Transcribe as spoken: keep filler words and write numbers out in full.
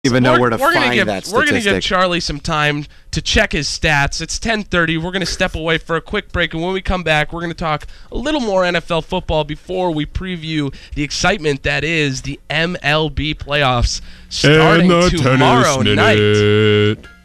even know we're, where to we're gonna find give, that We're going to give statistic. Charlie some time to check his stats. It's ten thirty. We're going to step away for a quick break, and when we come back, we're going to talk a little more N F L football before we preview the excitement that is the M L B playoffs starting tomorrow night.